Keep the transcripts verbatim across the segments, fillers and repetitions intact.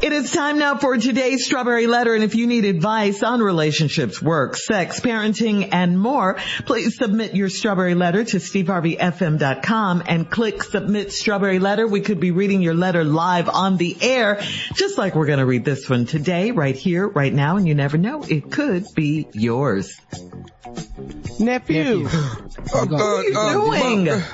It is time now for today's Strawberry Letter, and if you need advice on relationships, work, sex, parenting, and more, please submit your Strawberry Letter to steve harvey f m dot com and click Submit Strawberry Letter. We could be reading your letter live on the air, just like we're going to read this one today, right here, right now, and you never know, it could be yours. Nephew. Uh, what are you uh, doing? Uh,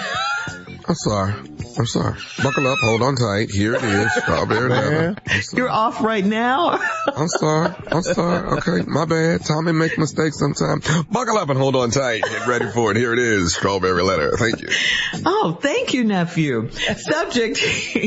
I'm sorry. I'm sorry. Buckle up. Hold on tight. Here it is. Strawberry Letter. You're off right now? I'm sorry. I'm sorry. Okay. My bad. Tommy make mistakes sometimes. Buckle up and hold on tight. Get ready for it. Here it is. Strawberry Letter. Thank you. Oh, thank you, nephew. Subject,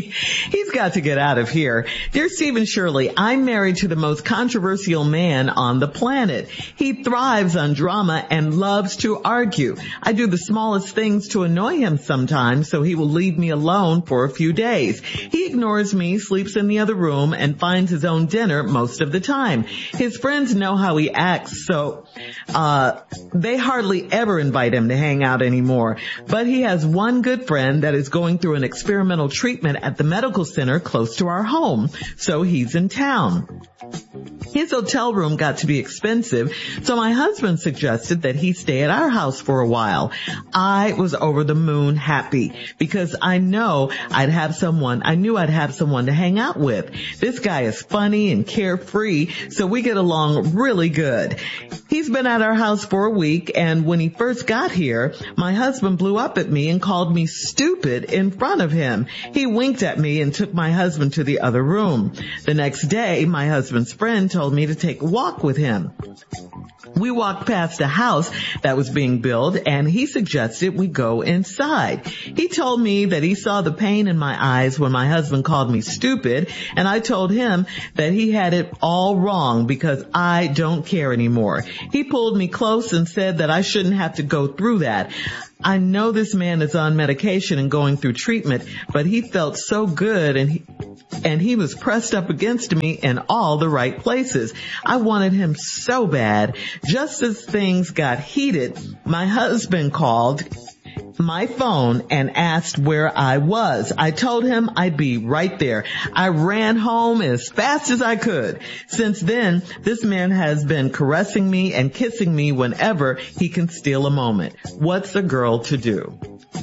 he's got to get out of here. Dear Stephen Shirley, I'm married to the most controversial man on the planet. He thrives on drama and loves to argue. I do the smallest things to annoy him sometimes, so he will leave me alone for a few days. He ignores me, sleeps in the other room, and finds his own dinner most of the time. His friends know how he acts, so uh they hardly ever invite him to hang out anymore. But he has one good friend that is going through an experimental treatment at the medical center close to our home, so he's in town. His hotel room got to be expensive, so my husband suggested that he stay at our house for a while. I was over the moon happy because I know I'd have someone, I knew I'd have someone to hang out with. This guy is funny and carefree, so we get along really good. He's been at our house for a week, and when he first got here, my husband blew up at me and called me stupid in front of him. He winked at me and took my husband to the other room. The next day, my husband's friend told me to take a walk with him. We walked past a house that was being built, and he suggested we go inside. He told me that he saw the pain in my eyes when my husband called me stupid, and I told him that he had it all wrong because I don't care anymore. He pulled me close and said that I shouldn't have to go through that. I know this man is on medication and going through treatment, but he felt so good, and he, and he was pressed up against me in all the right places. I wanted him so bad. Just as things got heated, my husband called my phone and asked where I was. I told him I'd be right there. I ran home as fast as I could. Since then, this man has been caressing me and kissing me whenever he can steal a moment. What's a girl to do?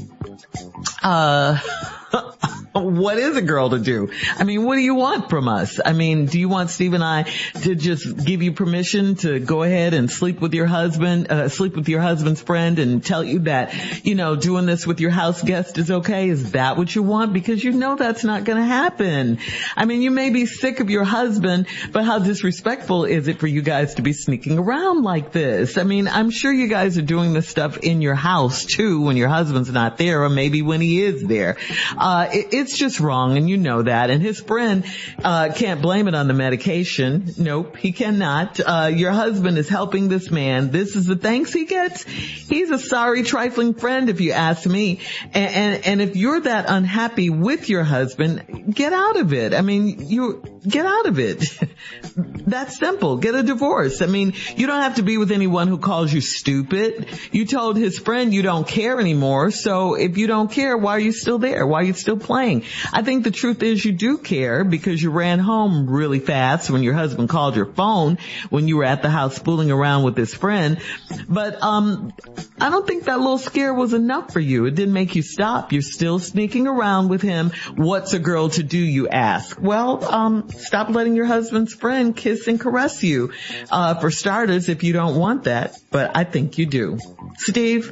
Uh... What is a girl to do? I mean, what do you want from us? I mean, do you want Steve and I to just give you permission to go ahead and sleep with your husband, uh, sleep with your husband's friend and tell you that, you know, doing this with your house guest is okay? Is that what you want? Because you know that's not going to happen. I mean, you may be sick of your husband, but how disrespectful is it for you guys to be sneaking around like this? I mean, I'm sure you guys are doing this stuff in your house too when your husband's not there, or maybe when he is there. Uh, it, it's just wrong, and you know that. And his friend uh can't blame it on the medication. Nope, he cannot. Uh your husband is helping this man. This is the thanks he gets. He's a sorry, trifling friend, if you ask me. And, and, and if you're that unhappy with your husband, get out of it. I mean, you get out of it. That's simple. Get a divorce. I mean, you don't have to be with anyone who calls you stupid. You told his friend you don't care anymore. So if you don't care, why are you still there? Why are you still playing? I think the truth is you do care because you ran home really fast when your husband called your phone when you were at the house fooling around with his friend. But um I don't think that little scare was enough for you. It didn't make you stop. You're still sneaking around with him. What's a girl to do, you ask? Well, um stop letting your husband's friend kiss and caress you. Uh for starters, if you don't want that. But I think you do. Steve?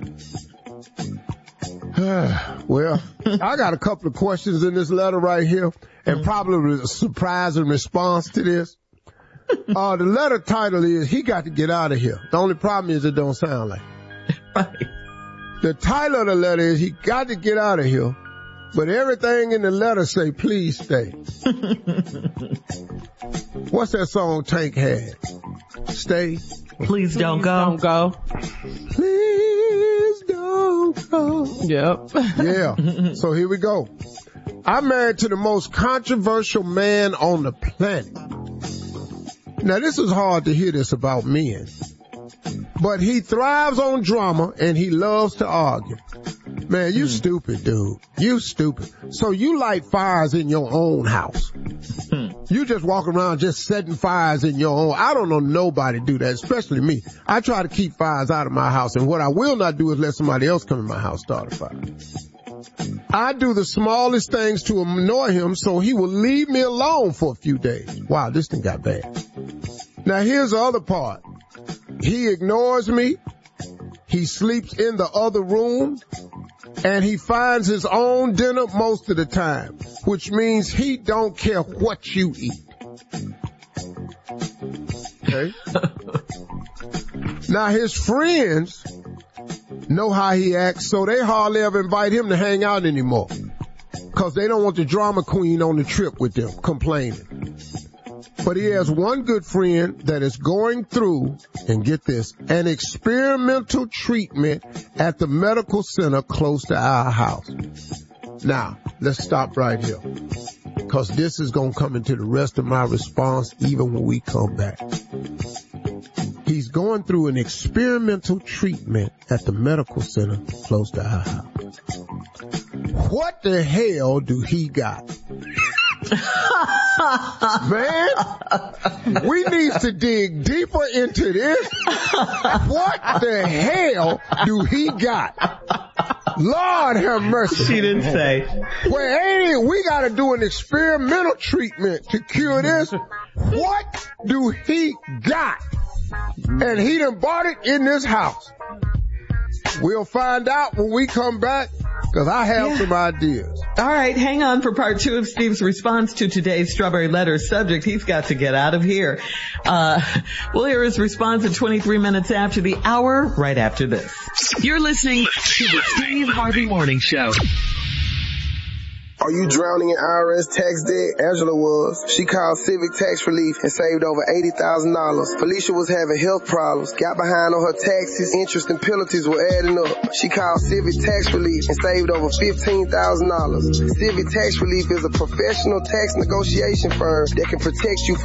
Well, I got a couple of questions in this letter right here, and probably a surprising response to this. Uh, the letter title is, He Got to Get Out of Here. The only problem is it don't sound like it. Right. The title of the letter is, He Got to Get Out of Here, but everything in the letter say, please stay. What's that song Tank had? Stay. Please don't go. Don't go. Please don't go. Yep. Yeah. So here we go. I'm married to the most controversial man on the planet. Now, this is hard to hear this about men, but he thrives on drama and he loves to argue. Man, you mm. stupid, dude. You stupid. So you light fires in your own house. Mm. You just walk around just setting fires in your own. I don't know nobody do that, especially me. I try to keep fires out of my house, and what I will not do is let somebody else come in my house start a fire. I do the smallest things to annoy him so he will leave me alone for a few days. Wow, this thing got bad. Now here's the other part. He ignores me. He sleeps in the other room. And he finds his own dinner most of the time, which means he don't care what you eat. Okay? Now his friends know how he acts, so they hardly ever invite him to hang out anymore. Cause they don't want the drama queen on the trip with them complaining. But he has one good friend that is going through, and get this, an experimental treatment at the medical center close to our house. Now, let's stop right here, because this is going to come into the rest of my response even when we come back. He's going through an experimental treatment at the medical center close to our house. What the hell do he got? Man, we need to dig deeper into this. What the hell do he got? Lord have mercy. She didn't say. Well, ain't it? We got to do an experimental treatment to cure this. What do he got? And he done bought it in this house. We'll find out when we come back, because I have yeah. some ideas. All right, hang on for part two of Steve's response to today's Strawberry Letter subject. He's got to get out of here. Uh, we'll hear his response at twenty-three minutes after the hour, right after this. You're listening to the Steve Harvey Morning Show. Are you drowning in I R S tax debt? Angela was. She called Civic Tax Relief and saved over eighty thousand dollars. Felicia was having health problems, got behind on her taxes, interest and penalties were adding up. She called Civic Tax Relief and saved over fifteen thousand dollars. Civic Tax Relief is a professional tax negotiation firm that can protect you from